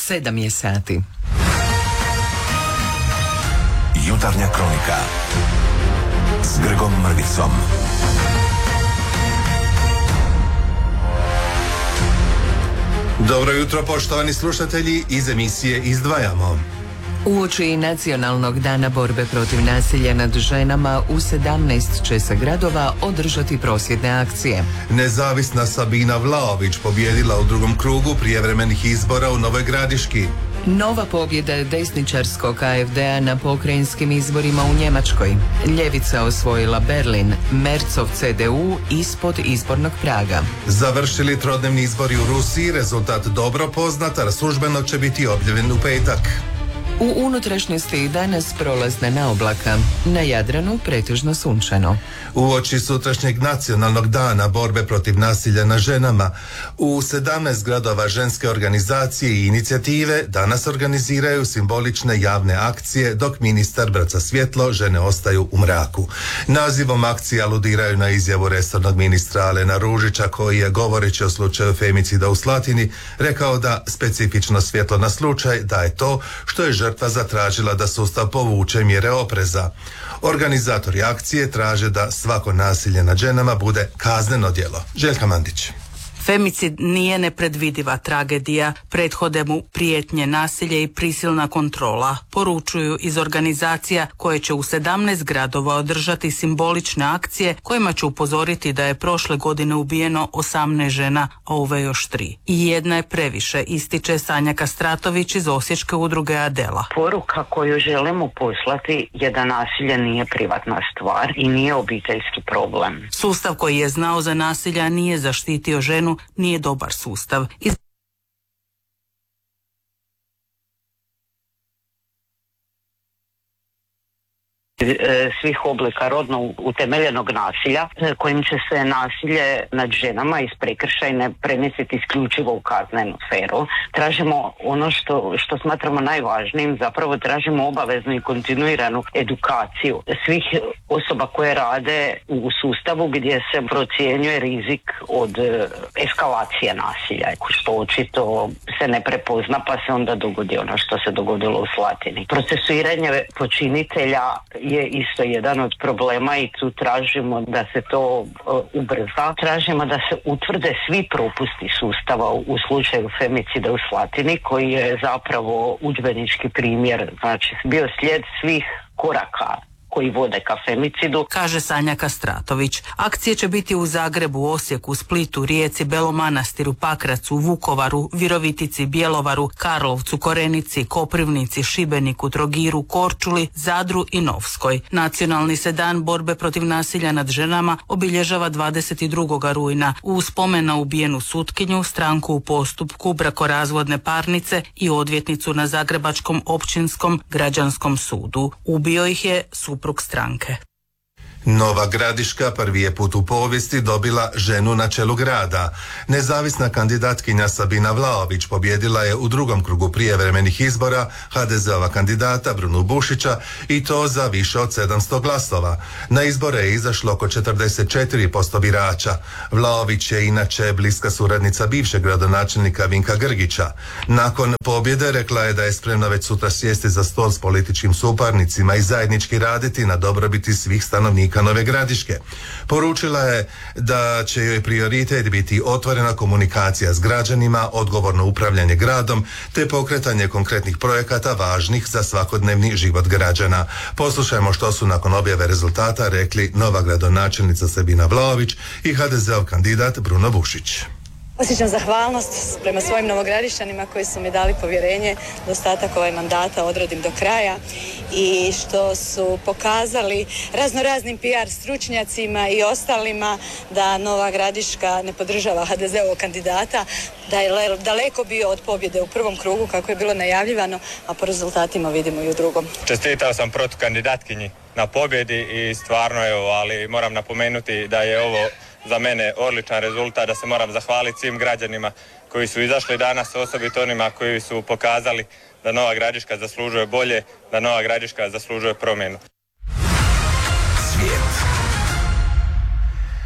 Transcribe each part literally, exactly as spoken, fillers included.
sedam je sati. Jutarnja kronika s Grgom Mrvicom. Dobro jutro, poštovani slušatelji, iz emisije Izdvajamo. Uoči Nacionalnog dana borbe protiv nasilja nad ženama u sedamnaest će se gradova održati prosvjedne akcije. Nezavisna Sabina Vlaović pobijedila u drugom krugu prijevremenih izbora u Novoj Gradiški. Nova pobjeda desničarskog A F D-a na pokrajinskim izborima u Njemačkoj. Ljevica osvojila Berlin, Mercov C D U ispod izbornog praga. Završili trodnevni izbori u Rusiji, rezultat dobro poznat, a službeno će biti objavljen u petak. U unutrašnjosti danas prolazna naoblaka, na Jadranu pretežno sunčano. Uoči sutrašnjeg nacionalnog dana borbe protiv nasilja na ženama, u sedamnaest gradova ženske organizacije i inicijative danas organiziraju simbolične javne akcije, dok ministar baca svjetlo, žene ostaju u mraku. Nazivom akcije aludiraju na izjavu resornog ministra Alena Ružića, koji je, govoreći o slučaju femicida u Slatini, rekao da specifično svjetlo na slučaj daje to što je žrtva zatražila da sustav povuče mjere opreza. Organizatori akcije traže da svako nasilje nad ženama bude kazneno djelo. Željka Mandić. Femicid nije nepredvidiva tragedija, prethode mu prijetnje, nasilje i prisilna kontrola, poručuju iz organizacija koje će u sedamnaest gradova održati simbolične akcije kojima će upozoriti da je prošle godine ubijeno osamnaest žena, a ove još tri. I jedna je previše, ističe Sanja Kastratović iz Osječke udruge Adela. Poruka koju želimo poslati je da nasilje nije privatna stvar i nije obiteljski problem. Sustav koji je znao za nasilja nije zaštitio ženu, nije dobar sustav. Iz... svih oblika rodno utemeljenog nasilja, kojim će se nasilje nad ženama iz prekršajne premjestiti isključivo u kaznenu sferu. Tražimo ono što, što smatramo najvažnijim, zapravo tražimo obaveznu i kontinuiranu edukaciju svih osoba koje rade u sustavu gdje se procjenjuje rizik od eskalacije nasilja, što očito se ne prepozna, pa se onda dogodi ono što se dogodilo u Slatini. Procesuiranje počinitelja je isto jedan od problema i tu tražimo da se to uh, ubrza. Tražimo da se utvrde svi propusti sustava u, u slučaju femicida u Slatini, koji je zapravo udžbenički primjer, znači bio slijed svih koraka koji vode ka femicidu, kaže Sanja Kastratović. Akcije će biti u Zagrebu, Osijeku, Splitu, Rijeci, Belom Manastiru, Pakracu, Vukovaru, Virovitici, Bjelovaru, Karlovcu, Korenici, Koprivnici, Šibeniku, Trogiru, Korčuli, Zadru i Novskoj. Nacionalni se dan borbe protiv nasilja nad ženama obilježava dvadeset drugog rujna u spomen na ubijenu sutkinju, stranku u postupku brakorazvodne parnice i odvjetnicu na Zagrebačkom općinskom građanskom sudu. Ubio ih je suprug stranke. Nova Gradiška prvi je put u povijesti dobila ženu na čelu grada. Nezavisna kandidatkinja Sabina Vlaović pobjedila je u drugom krugu prijevremenih izbora ha de ze-ova kandidata Brunu Bušića i to za više od sedamsto glasova. Na izbore je izašlo oko četrdeset četiri posto birača. Vlaović je inače bliska suradnica bivšeg gradonačelnika Vinka Grgića. Nakon pobjede rekla je da je spremna već sutra sjesti za stol s političkim suparnicima i zajednički raditi na dobrobiti svih stanovnika Nove Gradiške. Poručila je da će joj prioritet biti otvorena komunikacija s građanima, odgovorno upravljanje gradom te pokretanje konkretnih projekata važnih za svakodnevni život građana. Poslušajmo što su nakon objave rezultata rekli nova gradonačelnica Sabina Vlaović i ha de ze-ov kandidat Bruno Bušić. Osjećam zahvalnost prema svojim novogradišćanima koji su mi dali povjerenje da ostatak ovaj mandata odradim do kraja i što su pokazali raznoraznim P R stručnjacima i ostalima da Nova Gradiška ne podržava ha de ze-ovog kandidata, da je daleko bio od pobjede u prvom krugu kako je bilo najavljivano, a po rezultatima vidimo i u drugom. Čestitao sam protukandidatkinji na pobjedi i stvarno evo, ali moram napomenuti da je ovo za mene odličan rezultat, da se moram zahvaliti svim građanima koji su izašli danas, osobito onima koji su pokazali da Nova Gradiška zaslužuje bolje, da Nova Gradiška zaslužuje promjenu. Svijet.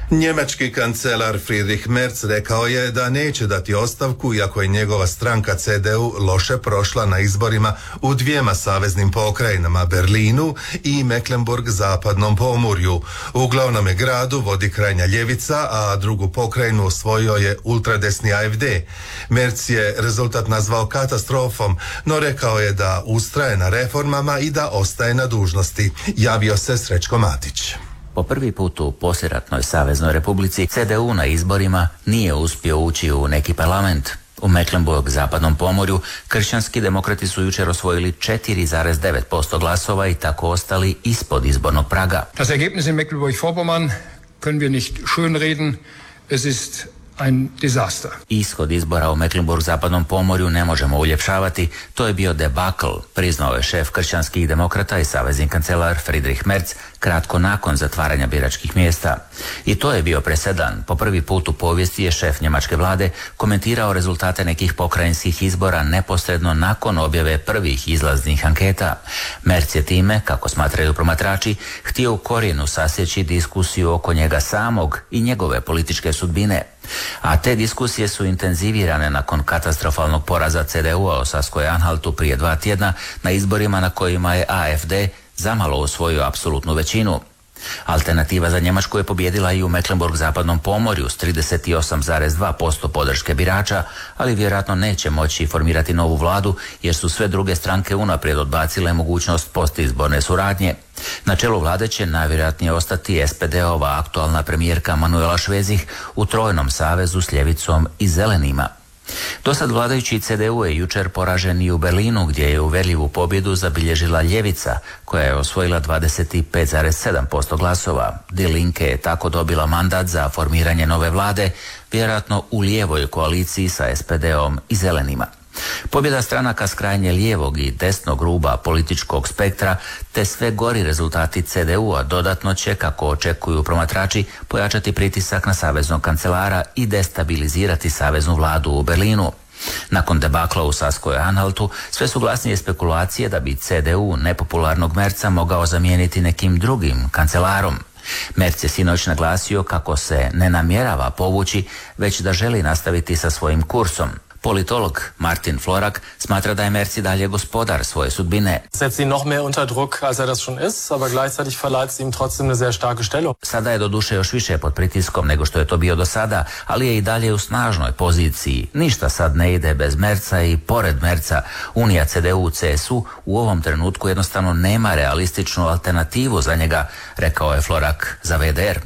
Njemački kancelar Friedrich Merz rekao je da neće dati ostavku iako je njegova stranka C D U loše prošla na izborima u dvijema saveznim pokrajinama, Berlinu i Mecklenburg-zapadnom pomorju. U glavnome gradu vodi krajnja ljevica, a drugu pokrajinu osvojio je ultradesni A F D. Merz je rezultat nazvao katastrofom, no rekao je da ustraje na reformama i da ostaje na dužnosti. Javio se Srećko Matić. Po prvi put u poslijeratnoj Saveznoj Republici C D U na izborima nije uspio ući u neki parlament. U Mecklenburg-zapadnom pomorju kršćanski demokrati su jučer osvojili četiri zarez devet posto glasova i tako ostali ispod izbornog praga. Das Ergebnis in Mecklenburg-Vorpommern können wir nicht schönreden. Es ist ein Desaster. Ishod izbora u Mecklenburg-zapadnom pomorju ne možemo uljepšavati, to je bio debakl, priznao je šef kršćanskih demokrata i savezni kancelar Friedrich Merz kratko nakon zatvaranja biračkih mjesta. I to je bio presedan. Po prvi put u povijesti je šef njemačke vlade komentirao rezultate nekih pokrajinskih izbora neposredno nakon objave prvih izlaznih anketa. Merz je time, kako smatraju promatrači, htio u korijenu sasjeći diskusiju oko njega samog i njegove političke sudbine. A te diskusije su intenzivirane nakon katastrofalnog poraza C D U-a u Saskoj-Anhaltu prije dva tjedna na izborima na kojima je A F D zamalo osvojio apsolutnu većinu. Alternativa za Njemačku je pobijedila i u Mecklenburg-zapadnom pomorju s trideset osam zarez dva posto podrške birača, ali vjerojatno neće moći formirati novu vladu jer su sve druge stranke unaprijed odbacile mogućnost postizborne suradnje. Na čelu vlade će najvjerojatnije ostati S P D-ova aktualna premijerka Manuela Švezih u trojnom savezu s ljevicom i zelenima. Dosad vladajući C D U je jučer poražen i u Berlinu gdje je uvjerljivu pobjedu zabilježila ljevica koja je osvojila dvadeset pet zarez sedam posto glasova. Die Linke je tako dobila mandat za formiranje nove vlade, vjerojatno u lijevoj koaliciji sa S P D-om i zelenima. Pobjeda stranaka s krajnje lijevog i desnog ruba političkog spektra te sve gori rezultati C D U-a dodatno će, kako očekuju promatrači, pojačati pritisak na saveznog kancelara i destabilizirati saveznu vladu u Berlinu. Nakon debakla u Saskoj-Anhaltu sve su glasnije spekulacije da bi C D U nepopularnog Merza mogao zamijeniti nekim drugim kancelarom. Merz je sinoć naglasio kako se ne namjerava povući, već da želi nastaviti sa svojim kursom. Politolog Martin Florak smatra da je Merz i dalje gospodar svoje sudbine. Setzt ihn noch mehr unter Druck, als er das schon ist, aber gleichzeitig verleiht es ihm trotzdem eine sehr starke Stellung. Sada je doduše još više pod pritiskom nego što je to bio do sada, ali je i dalje u snažnoj poziciji. Ništa sad ne ide bez Merza i pored Merza. Unija C D U C S U u ovom trenutku jednostavno nema realističnu alternativu za njega, rekao je Florak za V D R.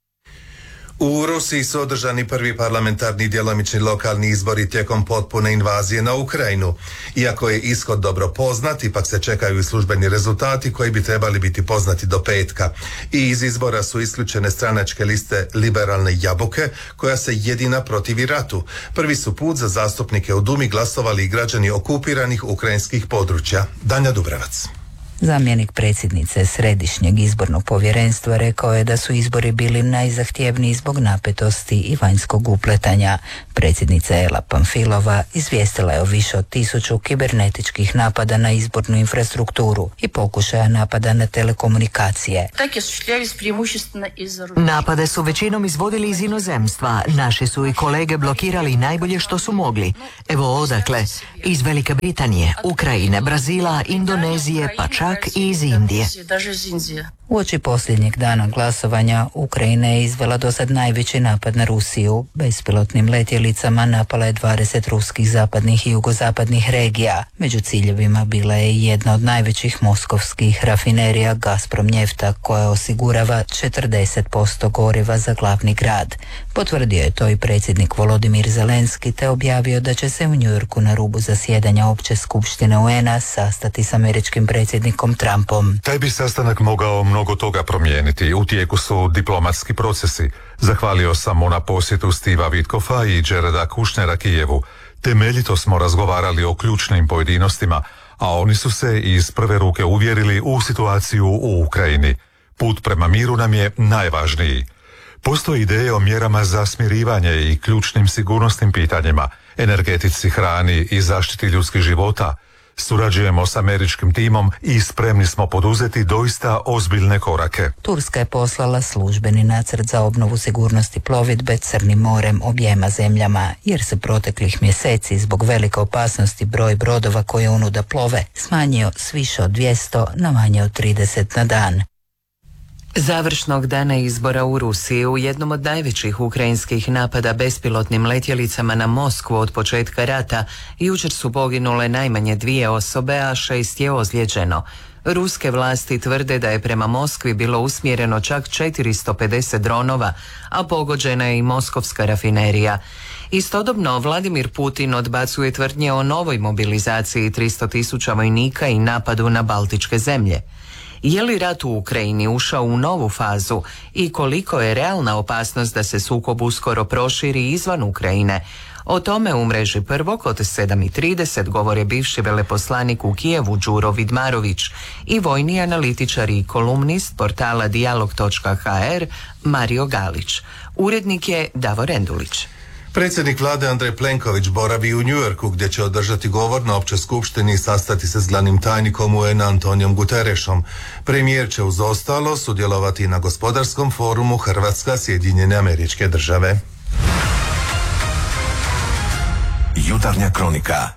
U Rusiji su održani prvi parlamentarni djelomični lokalni izbori tijekom potpune invazije na Ukrajinu. Iako je ishod dobro poznat, ipak se čekaju i službeni rezultati koji bi trebali biti poznati do petka. I iz izbora su isključene stranačke liste Liberalne jabuke, koja se jedina protivi ratu. Prvi su put za zastupnike u Dumi glasovali i građani okupiranih ukrajinskih područja. Danja Dubrevac. Zamjenik predsjednice Središnjeg izbornog povjerenstva rekao je da su izbori bili najzahtjevniji zbog napetosti i vanjskog upletanja. Predsjednica Ela Pamfilova izvijestila je o više od tisuću kibernetičkih napada na izbornu infrastrukturu i pokušaja napada na telekomunikacije. Napade su većinom izvodili iz inozemstva. Naši su i kolege blokirali najbolje što su mogli. Evo odakle. Iz Velike Britanije, Ukrajine, Brazila, Indonezije, pa čak i iz Indije. Uoči posljednjeg dana glasovanja Ukrajina je izvela dosad najveći napad na Rusiju. Bespilotnim letjelicama napala je dvadeset ruskih zapadnih i jugozapadnih regija. Među ciljevima bila je i jedna od najvećih moskovskih rafinerija Gazprom Njefta, koja osigurava četrdeset posto goriva za glavni grad. Potvrdio je to i predsjednik Volodimir Zelenski te objavio da će se u Njujorku na rubu zasjedanja Opće skupštine U N A sastati s američkim predsjednikom Trumpom. Taj bi sastanak mogao mnogo toga promijeniti. U tijeku su diplomatski procesi. Zahvalio sam mu na posjetu Stiva Vitkova i Jareda Kushnera Kijevu. Temeljito smo razgovarali o ključnim pojedinostima, a oni su se iz prve ruke uvjerili u situaciju u Ukrajini. Put prema miru nam je najvažniji. Postoje ideje o mjerama za smirivanje i ključnim sigurnosnim pitanjima, energetici, hrani i zaštiti ljudskih života. Surađujemo s američkim timom i spremni smo poduzeti doista ozbiljne korake. Turska je poslala službeni nacrt za obnovu sigurnosti plovidbe Crnim morem objema zemljama, jer se proteklih mjeseci zbog velike opasnosti broj brodova koje unuda plove smanjio s više od dvjesto na manje od trideset na dan. Završnog dana izbora u Rusiji u jednom od najvećih ukrajinskih napada bespilotnim letjelicama na Moskvu od početka rata jučer su poginule najmanje dvije osobe, a šest je ozlijeđeno. Ruske vlasti tvrde da je prema Moskvi bilo usmjereno čak četiristo pedeset dronova, a pogođena je i moskovska rafinerija. Istodobno, Vladimir Putin odbacuje tvrdnje o novoj mobilizaciji tristo tisuća vojnika i napadu na baltičke zemlje. Je li rat u Ukrajini ušao u novu fazu i koliko je realna opasnost da se sukob uskoro proširi izvan Ukrajine? O tome u mreži Prvog od sedam i trideset govore bivši veleposlanik u Kijevu Đuro Vidmarović i vojni analitičar i kolumnist portala dijalog točka ha er Mario Galić. Urednik je Davor Endulić. Predsjednik vlade Andrej Plenković boravi u Njujorku gdje će održati govor na općoj skupštini i sastati se s glavnim tajnikom U N-a Antonijom Guterešom. Premijer će uz ostalo sudjelovati na gospodarskom forumu Hrvatska Sjedinjene Američke Države. Jutarnja kronika.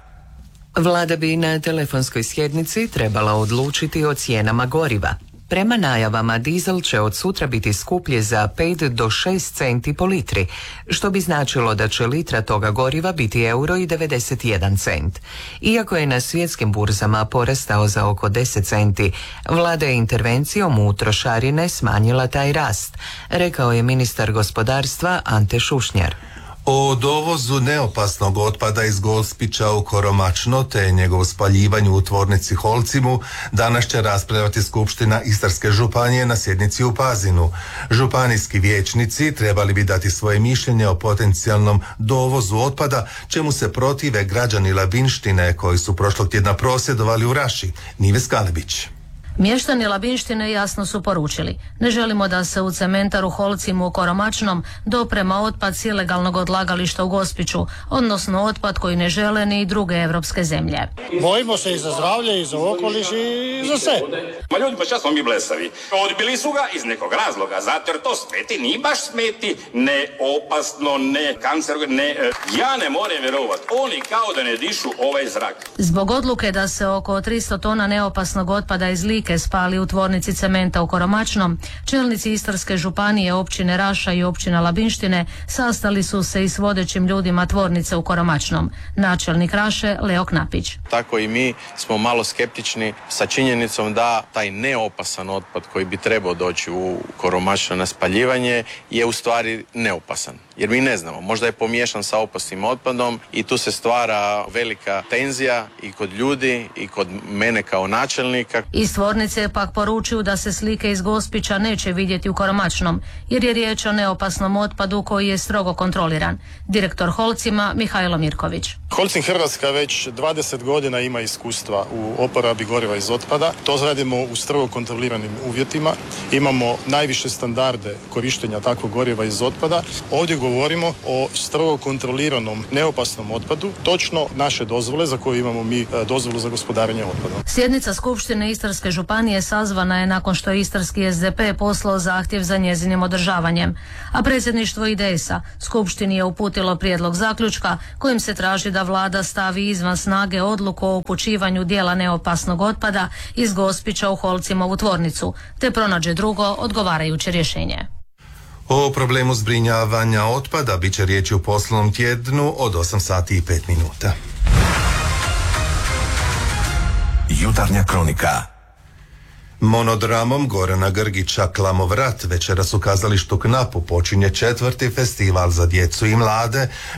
Vlada bi na telefonskoj sjednici trebala odlučiti o cijenama goriva. Prema najavama, dizel će od sutra biti skuplji za pet do šest centi po litri, što bi značilo da će litra toga goriva biti euro i devedeset jedan cent. Iako je na svjetskim burzama porastao za oko deset centi, vlada je intervencijom u trošarine smanjila taj rast, rekao je ministar gospodarstva Ante Šušnjar. O dovozu neopasnog otpada iz Gospića u Koromačno te njegovo spaljivanju u tvornici Holcimu danas će raspravljati Skupština Istarske županije na sjednici u Pazinu. Županijski vijećnici trebali bi dati svoje mišljenje o potencijalnom dovozu otpada, čemu se protive građani Labinštine koji su prošlog tjedna prosvjedovali u Raši. Nives Kalibić. Mještani Labinštine jasno su poručili: ne želimo da se u cementaru Holcimu u Koromačnom doprema otpad s ilegalnog odlagališta u Gospiću, odnosno otpad koji ne žele ni druge evropske zemlje. Bojimo se i za zdravlje, i za okoliš, i za sve. Ma ljudi, pa čas smo mi blesavi. Odbili su ga iz nekog razloga, zato jer to smeti, ni baš smeti, ne opasno, ne kancerogeno, ne... Ja ne moram vjerovati, oni kao da ne dišu ovaj zrak. Zbog odluke da se oko tristo tona neopasnog otpada iz Like spali u tvornici cementa u Koromačnom, čelnici Istarske županije, općine Raša i općina Labinštine sastali su se i s vodećim ljudima tvornice u Koromačnom. Načelnik Raše Leo Knapić. Tako i mi smo malo skeptični sa činjenicom da taj neopasan otpad koji bi trebao doći u Koromačno na spaljivanje je u stvari neopasan. Jer mi ne znamo, možda je pomiješan sa opasnim otpadom i tu se stvara velika tenzija i kod ljudi i kod mene kao načelnika. Iz tvornice pak poručuju da se slike iz Gospića neće vidjeti u Koromačnom, jer je riječ o neopasnom otpadu koji je strogo kontroliran. Direktor Holcima Mihajlo Mirković. Holcim Hrvatska već dvadeset godina ima iskustva u oporabi goriva iz otpada. To radimo u strogo kontroliranim uvjetima. Imamo najviše standarde korištenja takvog goriva iz otpada. Ovdje govorimo o strogo kontroliranom neopasnom otpadu, točno naše dozvole za koju imamo mi dozvolu za gospodarenje otpadom. Sjednica Skupštine Istarske županije sazvana je nakon što je Istarski es de pe poslao zahtjev za njezinim održavanjem, a predsjedništvo I de esa Skupštini je uputilo prijedlog zaključka kojim se traži da vlada stavi izvan snage odluku o upućivanju dijela neopasnog otpada iz Gospića u Holcimovu tvornicu, te pronađe drugo odgovarajuće rješenje. O problemu zbrinjavanja otpada bit će riječi u poslovnom tjednu od osam sati i pet minuta. Jutarnja kronika. Monodramom Gorana Grgića Klamovrat večeras u kazalištu Knapu počinje četvrti festival za djecu i mlade